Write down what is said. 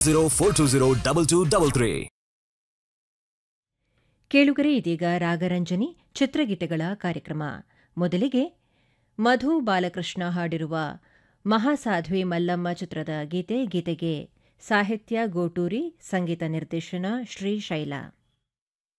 04202233. ಕೇಳುಗರೆ, ಇದೀಗ ರಾಗರಂಜನಿ ಚಿತ್ರಗೀತೆಗಳ ಕಾರ್ಯಕ್ರಮ. ಮೊದಲಿಗೆ ಮಧು ಬಾಲಕೃಷ್ಣ ಹಾಡಿರುವ ಮಹಾಸಾಧ್ವಿ ಮಲ್ಲಮ್ಮ ಚಿತ್ರದ ಗೀತೆಗೆ ಸಾಹಿತ್ಯ ಗೋಟೂರಿ, ಸಂಗೀತ ನಿರ್ದೇಶನ ಶ್ರೀಶೈಲ.